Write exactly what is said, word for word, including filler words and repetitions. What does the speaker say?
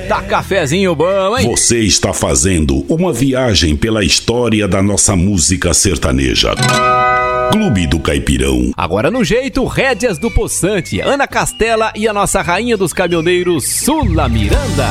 Eita, cafezinho bom, hein? Você está fazendo uma viagem pela história da nossa música sertaneja. Clube do Caipirão. Agora no jeito, rédeas do Poçante, Ana Castela e a nossa rainha dos caminhoneiros, Sula Miranda.